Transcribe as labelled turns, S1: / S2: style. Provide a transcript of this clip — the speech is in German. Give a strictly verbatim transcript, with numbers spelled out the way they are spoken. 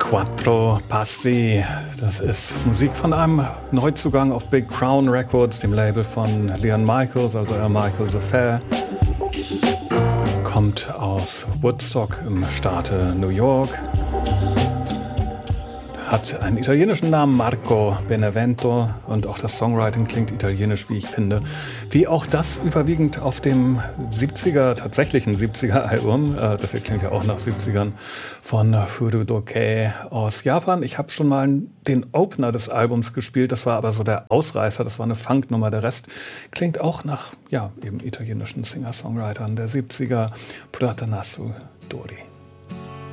S1: Quattro Passi, das ist Musik von einem Neuzugang auf Big Crown Records, dem Label von Leon Michaels, also Al Michaels Affair. Kommt aus Woodstock im Staate New York. Hat einen italienischen Namen, Marco Benevento, und auch das Songwriting klingt italienisch, wie ich finde. Wie auch das überwiegend auf dem siebziger, tatsächlichen siebziger-Album, äh, das hier klingt ja auch nach siebzigern, von Furudoke aus Japan. Ich habe schon mal den Opener des Albums gespielt, das war aber so der Ausreißer, das war eine Funknummer. Der Rest klingt auch nach, ja, eben italienischen Singer-Songwritern der siebziger, Pratanasu Dori.